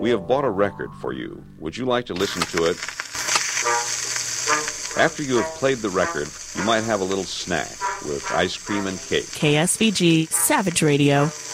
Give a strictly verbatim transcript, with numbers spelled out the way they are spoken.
We have bought a record for you. Would you like to listen to it? After you have played the record, you might have a little snack with ice cream and cake. K S V G Savage Radio.